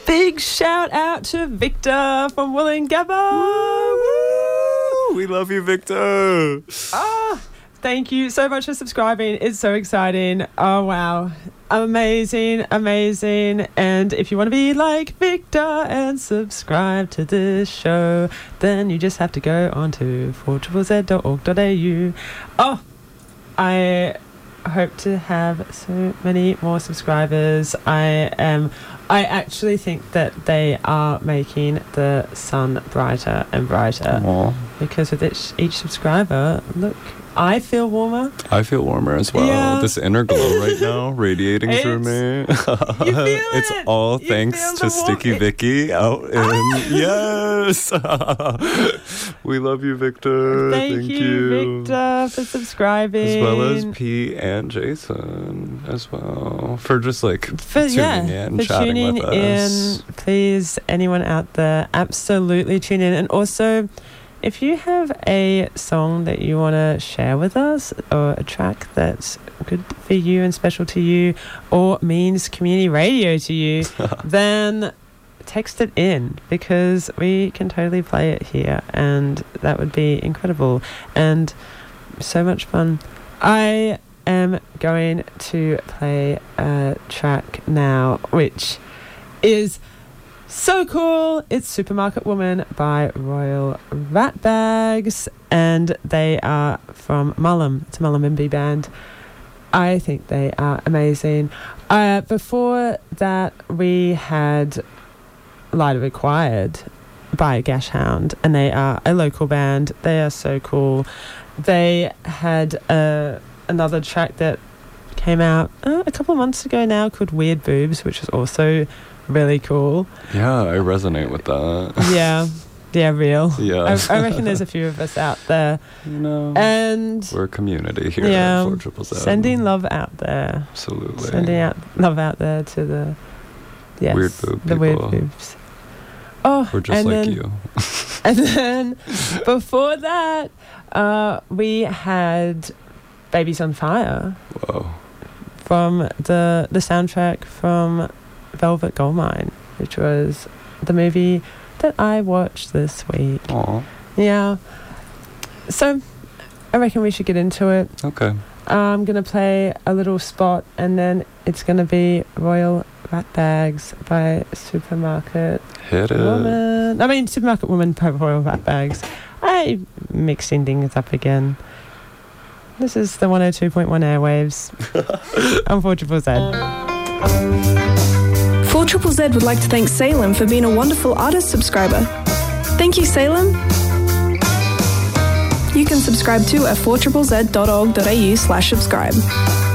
Big shout out to Victor from Wollongabba. Woo! We love you, Victor. Thank you so much for subscribing. It's so exciting. Oh, wow. Amazing. And if you want to be like Victor and subscribe to this show, then you just have to go on to 4ZZZ.org.au. Oh, I hope to have so many more subscribers. I actually think that they are making the sun brighter and brighter. Aww. Because with each subscriber, look, I feel warmer. I feel warmer as well. Yeah. This inner glow right now radiating through me. It's all thanks to Sticky Vicky out in... Yes! We love you, Victor. Thank you, Victor, for subscribing. As well as P and Jason as well. For just tuning in, chatting with us. Please, anyone out there, absolutely tune in. And also, if you have a song that you want to share with us, or a track that's good for you and special to you, or means community radio to you, then text it in, because we can totally play it here, and that would be incredible and so much fun. I am going to play a track now, which is so cool. It's Supermarket Woman by Royal Ratbags, and they are from Mullum. It's a Mullumbimby band. I think they are amazing. Before that, we had Lighter Required by Gashhound, and they are a local band. They are so cool. They had another track that came out a couple of months ago now called Weird Boobs, which is also really cool. Yeah, I resonate with that. Yeah, real. Yeah. I reckon there's a few of us out there. And we're a community here at 4ZZZ. Sending love out there. Absolutely. Sending out love out there to the weird boob the people. weird boobs. Oh, we're just like you. And then before that, we had Babies on Fire. Whoa. From the soundtrack from Velvet Goldmine, which was the movie that I watched this week. Aww. Yeah. So I reckon we should get into it. Okay. I'm going to play a little spot, and then it's going to be Royal Ratbags by Supermarket Woman. I mean, Supermarket Woman by Royal Ratbags. I'm mixing things up again. This is the 102.1 airwaves on 4ZZZ. 4ZZZ would like to thank Salem for being a wonderful artist subscriber. Thank you, Salem. You can subscribe too at 4ZZZ.org.au/subscribe.